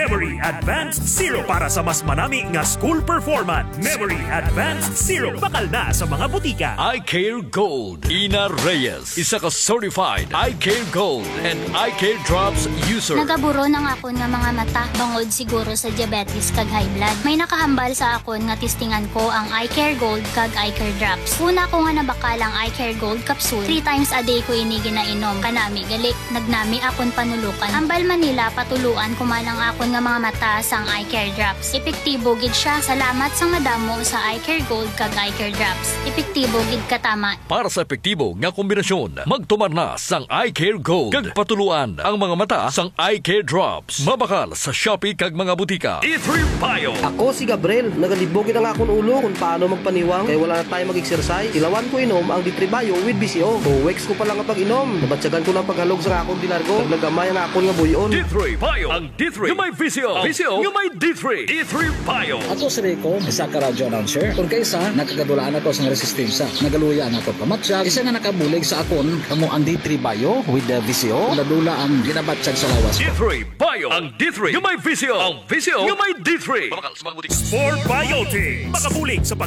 Memory Advanced Zero para sa mas manami nga school performance. Memory Advanced Zero bakal na sa mga butika. Eye Care Gold. Ina Reyes, isa ka certified Eye Care Gold and Eye Care Drops user. Nagaburo ng akon nga mga mata bangod siguro sa diabetes kag high blood. May nakahambal sa akon nga testingan ko ang Eye Care Gold kag Eye Care Drops. Una ko nga nabakal ang Eye Care Gold capsule. 3 times a day ko ini ginainom. Kanami gali nagnami akon panulukan. Ambal Manila patuluan ko man ang akon nga mga mata sang Eye Care Drops. Epektibo gid siya. Salamat sa madamo sa Eye Care Gold kag Eye Care Drops. Epektibo gid katama. Para sa epektibo nga kombinasyon, magtumar na sang Eye Care Gold kag patuluan ang mga mata sang Eye Care Drops. Mabakal sa Shopee kag mga butika. D3 Bio. Ako si Gabriel, nagalibog ang akong ulo kung paano magpaniwang kaya wala na tayo mag-exercise. Ilawan ko inom ang D3 Bio with BCO. 2 weeks ko pa lang ang pag-inom. Nabatsagan ko ng paghalog sa akong dinargo. Naglagamay ang akong nga buyon. D3 Bio. Ang D3 yung may VCO. VCO yung may D3. D3 Bio. Ako si Rico, isa ka radyo announcer. Kung kaysa, nakagadulaan ako sa resistensya. Nagaluya ang ako pamatsyag. Isa nga nakabulig sa akon, kamo ang D3 Bio with the VCO. Ladula ang ginabatsyag sa lawas ko. D3 Bio. Ang D3 yung may VCO. Ang VCO yung may D3. Mabakal sa mga butika. Sport Biotic. Makabulig sa